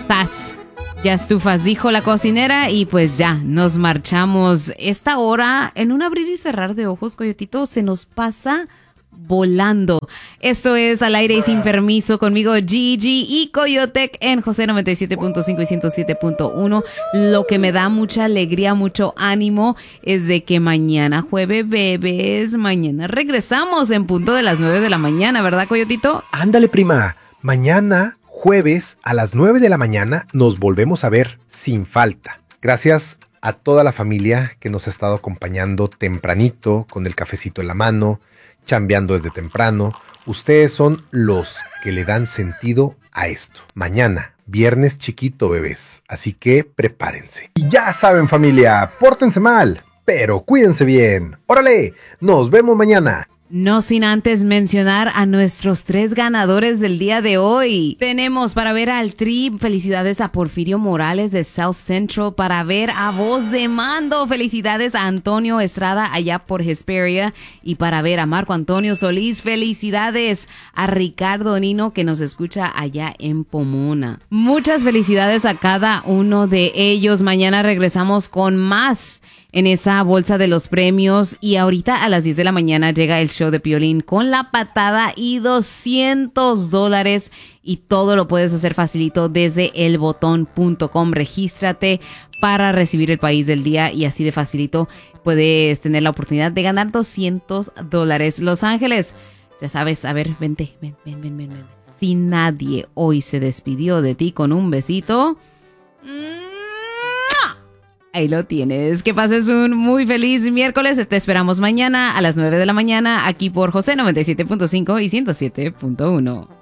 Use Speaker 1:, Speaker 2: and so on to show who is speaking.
Speaker 1: ¡Sas! Ya estufas, dijo la cocinera, y pues ya, nos marchamos. Esta hora, en un abrir y cerrar de ojos, Coyotito, se nos pasa volando. Esto es Al Aire y Sin Permiso, conmigo Gigi y Coyotec en José 97.5 y 107.1. Lo que me da mucha alegría, mucho ánimo es de que mañana jueves, bebés, mañana regresamos en punto de las 9 de la mañana, ¿verdad, Coyotito?
Speaker 2: Ándale, prima, mañana jueves a las 9 de la mañana nos volvemos a ver sin falta. Gracias a toda la familia que nos ha estado acompañando tempranito, con el cafecito en la mano, chambeando desde temprano. Ustedes son los que le dan sentido a esto. Mañana, viernes chiquito, bebés. Así que prepárense. Y ya saben, familia, pórtense mal, pero cuídense bien. ¡Órale! Nos vemos mañana.
Speaker 1: No sin antes mencionar a nuestros 3 ganadores del día de hoy. Tenemos para ver al Tri, felicidades a Porfirio Morales de South Central. Para ver a Voz de Mando, felicidades a Antonio Estrada allá por Hesperia. Y para ver a Marco Antonio Solís, felicidades a Ricardo Nino que nos escucha allá en Pomona. Muchas felicidades a cada uno de ellos. Mañana regresamos con más en esa bolsa de los premios, y ahorita a las 10 de la mañana llega el show de Piolín con la patada y $200, y todo lo puedes hacer facilito desde elbotón.com. Regístrate para recibir el país del día y así de facilito puedes tener la oportunidad de ganar $200. Los Ángeles, ya sabes, a ver, ven. Si nadie hoy se despidió de ti con un besito, ahí lo tienes. Que pases un muy feliz miércoles. Te esperamos mañana a las 9 de la mañana aquí por José 97.5 y 107.1.